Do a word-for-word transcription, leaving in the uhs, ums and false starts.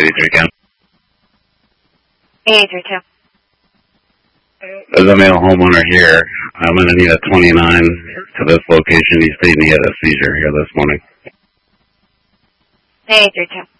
eighty-three Ken. eighty-three two. There's a male homeowner here. I'm going to need a twenty-nine to this location. He's stating he had a seizure here this morning. eighty-three two.